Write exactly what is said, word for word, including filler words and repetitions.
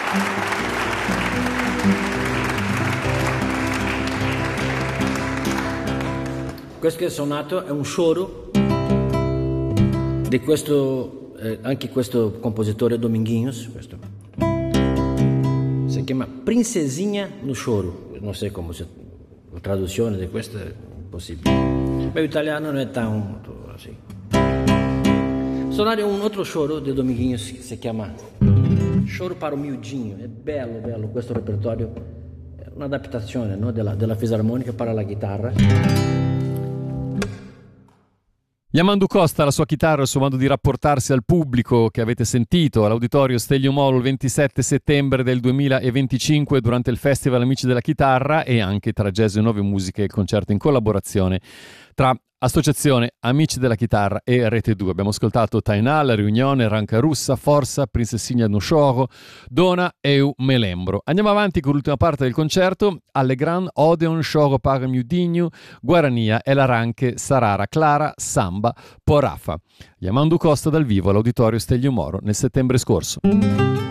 Questo che è suonato è un choro di questo, eh, anche questo compositore Dominguinhos, questo. Si chiama Princesinha no Choro, non so come si, la traduzione di questo è impossibile. Beh, l'italiano non è tanto così. Suonare un altro choro di Dominguinhos che si chiama Choro para o Miudinho, è bello, bello questo repertorio, è un'adattazione, no, della, della fisarmonica para la chitarra. Yamandu Costa, la sua chitarra, il suo modo di rapportarsi al pubblico che avete sentito all'Auditorio Stelio Molo il ventisette settembre del duemilaventicinque durante il Festival Amici della Chitarra, e anche tra jazz e nuove musiche, il concerto in collaborazione tra Associazione Amici della Chitarra e Rete due. Abbiamo ascoltato Tainá, La Riunione, Ranca Russa, Forza, Princesinha no Choro, Dona Eu Me Lembro. Andiamo avanti con l'ultima parte del concerto, Allegran, Odeon, Choro para Miudinho, Guarania e l'Aranche, Sarara, Clara, Samba, Porafa. Yamandu Costa dal vivo all'Auditorio Stelio Moro nel settembre scorso.